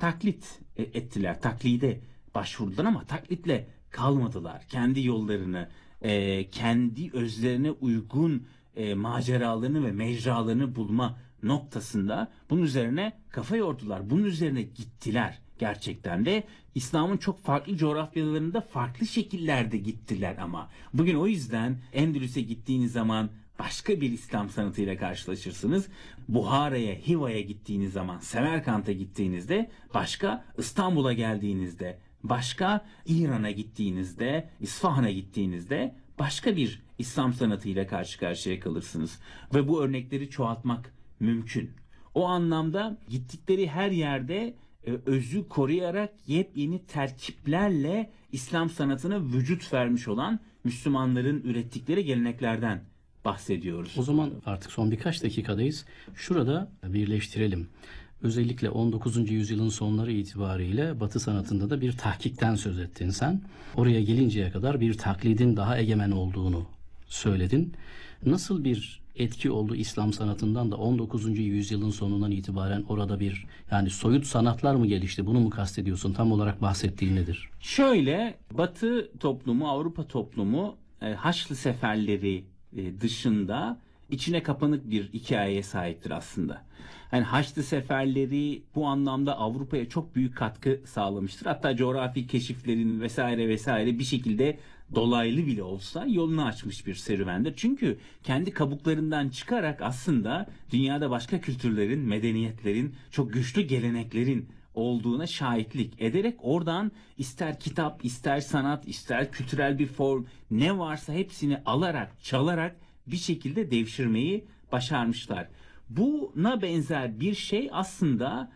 taklit ettiler, taklide başvurdular ama taklitle kalmadılar. Kendi yollarını, kendi özlerine uygun maceralarını ve mecralarını bulma noktasında bunun üzerine kafa yordular. Bunun üzerine gittiler gerçekten de. İslam'ın çok farklı coğrafyalarında farklı şekillerde gittiler ama. Bugün o yüzden Endülüs'e gittiğiniz zaman başka bir İslam sanatıyla karşılaşırsınız. Buhara'ya, Hiva'ya gittiğiniz zaman, Semerkant'a gittiğinizde başka, İstanbul'a geldiğinizde başka, İran'a gittiğinizde, İsfahan'a gittiğinizde başka bir İslam sanatıyla karşı karşıya kalırsınız. Ve bu örnekleri çoğaltmak mümkün. O anlamda gittikleri her yerde özü koruyarak yepyeni terkiplerle İslam sanatına vücut vermiş olan Müslümanların ürettikleri geleneklerden bahsediyoruz. O zaman artık son birkaç dakikadayız. Şurada birleştirelim. Özellikle 19. yüzyılın sonları itibariyle Batı sanatında da bir tahkikten söz ettin sen. Oraya gelinceye kadar bir taklidin daha egemen olduğunu söyledin. Nasıl bir etki oldu İslam sanatından da 19. yüzyılın sonundan itibaren orada bir, yani soyut sanatlar mı gelişti? Bunu mu kastediyorsun? Tam olarak bahsettiğin nedir? Şöyle, Batı toplumu, Avrupa toplumu Haçlı seferleri dışında içine kapanık bir hikayeye sahiptir aslında. Yani Haçlı seferleri bu anlamda Avrupa'ya çok büyük katkı sağlamıştır. Hatta coğrafi keşiflerin vesaire vesaire bir şekilde dolaylı bile olsa yolunu açmış bir serüvendir. Çünkü kendi kabuklarından çıkarak aslında dünyada başka kültürlerin, medeniyetlerin, çok güçlü geleneklerin olduğuna şahitlik ederek oradan ister kitap, ister sanat, ister kültürel bir form ne varsa hepsini alarak, çalarak bir şekilde devşirmeyi başarmışlar. Buna benzer bir şey aslında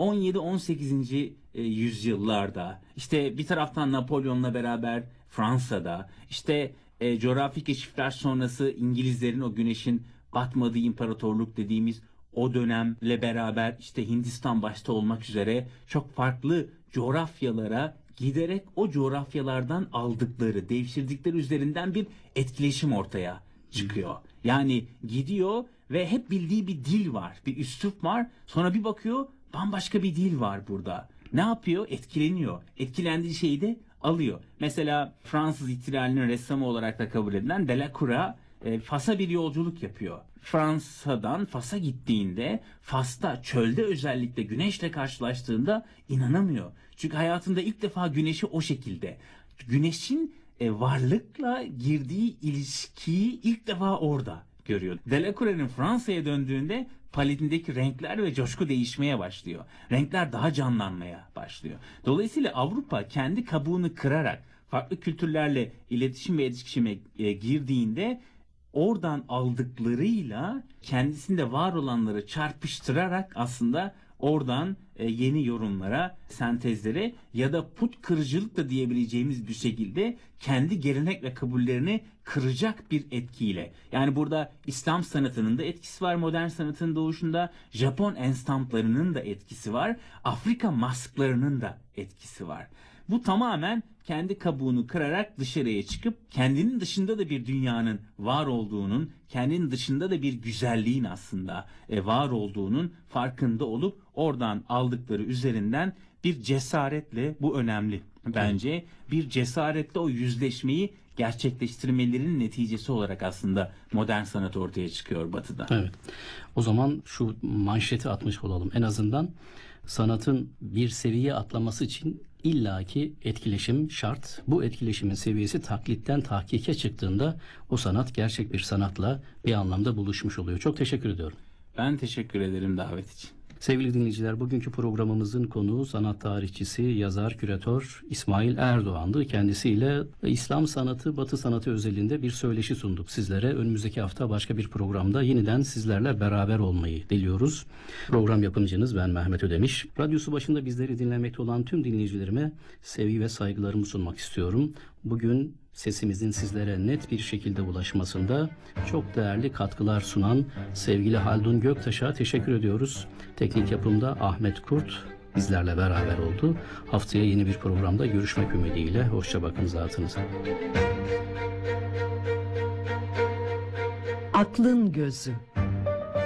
17-18. Yüzyıllarda, işte bir taraftan Napolyon'la beraber Fransa'da, işte coğrafi keşifler sonrası İngilizlerin o güneşin batmadığı imparatorluk dediğimiz o dönemle beraber işte Hindistan başta olmak üzere çok farklı coğrafyalara giderek o coğrafyalardan aldıkları, devşirdikleri üzerinden bir etkileşim ortaya çıkıyor. Yani gidiyor ve hep bildiği bir dil var, bir üslup var. Sonra bir bakıyor bambaşka bir dil var burada. Ne yapıyor? Etkileniyor. Etkilendiği şeyi de alıyor. Mesela Fransız ihtilalinin ressamı olarak da kabul edilen Delacroix Fas'a bir yolculuk yapıyor. Fransa'dan Fas'a gittiğinde, Fas'ta çölde özellikle güneşle karşılaştığında inanamıyor. Çünkü hayatında ilk defa güneşi o şekilde, güneşin varlıkla girdiği ilişkiyi ilk defa orada görüyor. Delacroix'in Fransa'ya döndüğünde paletindeki renkler ve coşku değişmeye başlıyor. Renkler daha canlanmaya başlıyor. Dolayısıyla Avrupa kendi kabuğunu kırarak farklı kültürlerle iletişim ve etkileşime girdiğinde oradan aldıklarıyla kendisinde var olanları çarpıştırarak aslında oradan yeni yorumlara, sentezlere ya da put kırıcılık da diyebileceğimiz bir şekilde kendi gelenek ve kabullerini kıracak bir etkiyle. Yani burada İslam sanatının da etkisi var, modern sanatın doğuşunda Japon enstamplarının da etkisi var, Afrika masklarının da etkisi var. Bu tamamen kendi kabuğunu kırarak dışarıya çıkıp kendinin dışında da bir dünyanın var olduğunun, kendinin dışında da bir güzelliğin aslında var olduğunun farkında olup oradan aldıkları üzerinden bir cesaretle, bu önemli bence, bir cesaretle o yüzleşmeyi gerçekleştirmelerinin neticesi olarak aslında modern sanat ortaya çıkıyor Batı'da. Evet. O zaman şu manşeti atmış olalım. En azından sanatın bir seviye atlaması için illaki etkileşim şart. Bu etkileşimin seviyesi taklitten tahkike çıktığında o sanat gerçek bir sanatla bir anlamda buluşmuş oluyor. Çok teşekkür ediyorum. Ben teşekkür ederim davet için. Sevgili dinleyiciler, bugünkü programımızın konuğu sanat tarihçisi, yazar, küratör İsmail Erdoğan'dı. Kendisiyle İslam sanatı, Batı sanatı özelinde bir söyleşi sunduk sizlere. Önümüzdeki hafta başka bir programda yeniden sizlerle beraber olmayı diliyoruz. Program yapımcınız ben Mehmet Ödemiş. Radyosu başında bizleri dinlemekte olan tüm dinleyicilerime sevgi ve saygılarımı sunmak istiyorum. Bugün sesimizin sizlere net bir şekilde ulaşmasında çok değerli katkılar sunan sevgili Haldun Göktaş'a teşekkür ediyoruz. Teknik yapımda Ahmet Kurt bizlerle beraber oldu. Haftaya yeni bir programda görüşmek ümidiyle. Hoşça bakın zatınıza. Aklın Gözü.